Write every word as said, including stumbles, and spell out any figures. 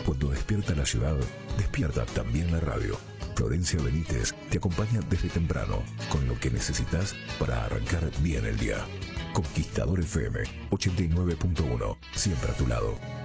Cuando despierta la ciudad, despierta también la radio. Florencia Benítez te acompaña desde temprano con lo que necesitas para arrancar bien el día. Conquistador F M ochenta y nueve punto uno, siempre a tu lado.